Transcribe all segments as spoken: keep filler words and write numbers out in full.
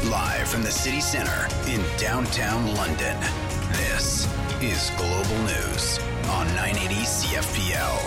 Live from the city centre in downtown London, this is Global News on nine eighty C F P L.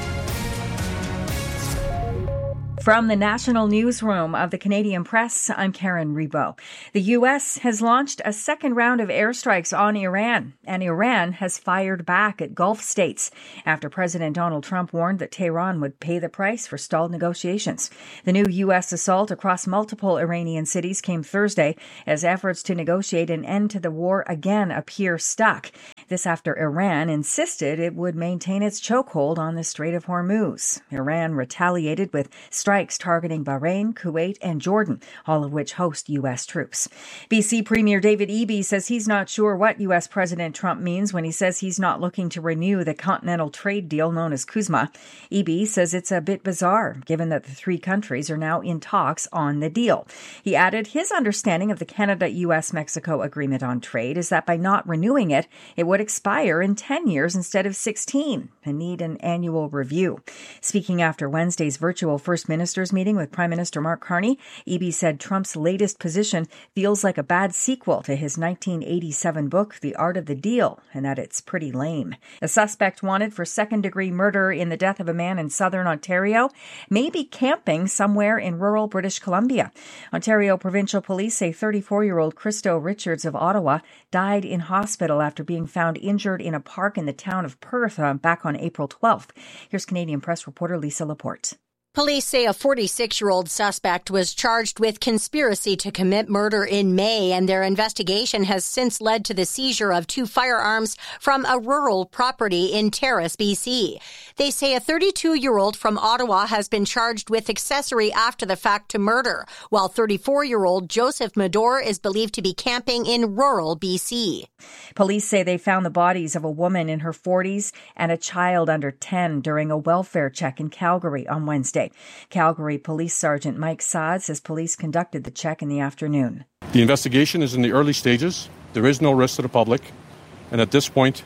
From the National Newsroom of the Canadian Press, I'm Karen Rebo. The U S has launched a second round of airstrikes on Iran, and Iran has fired back at Gulf states after President Donald Trump warned that Tehran would pay the price for stalled negotiations. The new U S assault across multiple Iranian cities came Thursday as efforts to negotiate an end to the war again appear stuck. This after Iran insisted it would maintain its chokehold on the Strait of Hormuz. Iran retaliated with strikes targeting Bahrain, Kuwait, and Jordan, all of which host U S troops. B C Premier David Eby says he's not sure what U S President Trump means when he says he's not looking to renew the continental trade deal known as CUSMA. Eby says it's a bit bizarre, given that the three countries are now in talks on the deal. He added his understanding of the Canada-U S Mexico Agreement on Trade is that by not renewing it, it would expire in ten years instead of sixteen and need an annual review. Speaking after Wednesday's virtual First Ministers meeting with Prime Minister Mark Carney, Eby said Trump's latest position feels like a bad sequel to his nineteen eighty-seven book, The Art of the Deal, and that it's pretty lame. A suspect wanted for second-degree murder in the death of a man in southern Ontario may be camping somewhere in rural British Columbia. Ontario Provincial Police say thirty-four-year-old Christo Richards of Ottawa died in hospital after being found injured in a park in the town of Perth uh, back on April twelfth. Here's Canadian Press reporter Lisa Laporte. Police say a forty-six-year-old suspect was charged with conspiracy to commit murder in May, and their investigation has since led to the seizure of two firearms from a rural property in Terrace, B C. They say a thirty-two-year-old from Ottawa has been charged with accessory after the fact to murder, while thirty-four-year-old Joseph Medor is believed to be camping in rural B C. Police say they found the bodies of a woman in her forties and a child under ten during a welfare check in Calgary on Wednesday. Calgary Police Sergeant Mike Saad says police conducted the check in the afternoon. The investigation is in the early stages. There is no risk to the public. And at this point,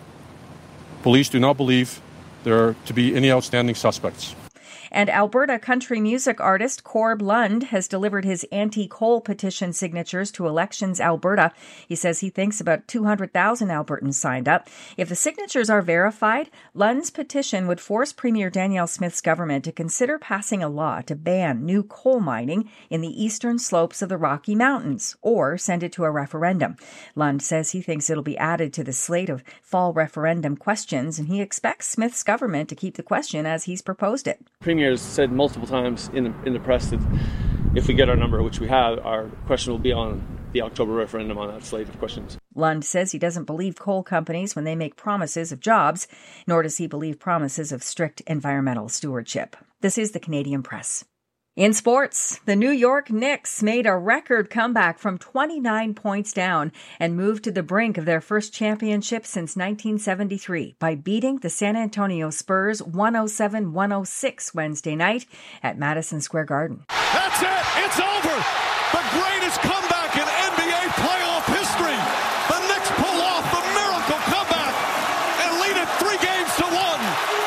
police do not believe there are to be any outstanding suspects. And Alberta country music artist Corb Lund has delivered his anti-coal petition signatures to Elections Alberta. He says he thinks about two hundred thousand Albertans signed up. If the signatures are verified, Lund's petition would force Premier Danielle Smith's government to consider passing a law to ban new coal mining in the eastern slopes of the Rocky Mountains or send it to a referendum. Lund says he thinks it'll be added to the slate of fall referendum questions, and he expects Smith's government to keep the question as he's proposed it. Premier has said multiple times in the, in the press that if we get our number, which we have, our question will be on the October referendum on that slate of questions. Lund says he doesn't believe coal companies when they make promises of jobs, nor does he believe promises of strict environmental stewardship. This is the Canadian Press. In sports, the New York Knicks made a record comeback from twenty-nine points down and moved to the brink of their first championship since nineteen seventy-three by beating the San Antonio Spurs one oh seven one oh six Wednesday night at Madison Square Garden. That's it! It's over! The greatest comeback in N B A playoff history! The Knicks pull off the miracle comeback and lead it three games to one!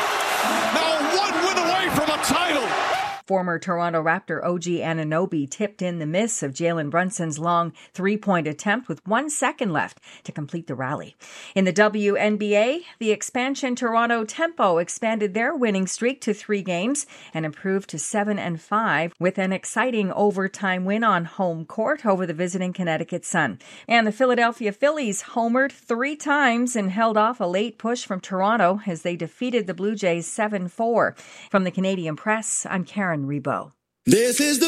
Now one win away from a title! Former Toronto Raptor O G Anunoby tipped in the miss of Jalen Brunson's long three-point attempt with one second left to complete the rally. In the W N B A, the expansion Toronto Tempo expanded their winning streak to three games and improved to seven and five with an exciting overtime win on home court over the visiting Connecticut Sun. And the Philadelphia Phillies homered three times and held off a late push from Toronto as they defeated the Blue Jays seven four. From the Canadian Press, I'm Karen Rebo. This is the